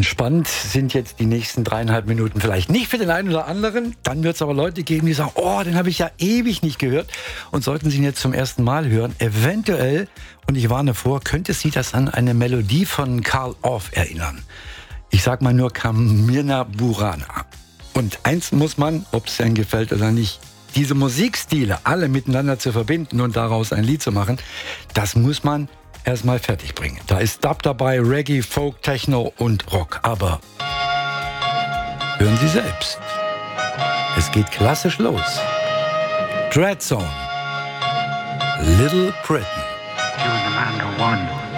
Entspannt sind jetzt die nächsten 3,5 Minuten vielleicht nicht für den einen oder anderen. Dann wird es aber Leute geben, die sagen, oh, den habe ich ja ewig nicht gehört. Und sollten Sie ihn jetzt zum ersten Mal hören, eventuell, und ich warne vor, könnte Sie das an eine Melodie von Carl Orff erinnern. Ich sag mal nur Kamirna Burana. Und eins muss man, ob es einem gefällt oder nicht, diese Musikstile alle miteinander zu verbinden und daraus ein Lied zu machen, das muss man erstmal fertig bringen. Da ist Dub dabei, Reggae, Folk, Techno und Rock. Aber hören Sie selbst. Es geht klassisch los. Dread Zone. Little Britain. You and Amanda won.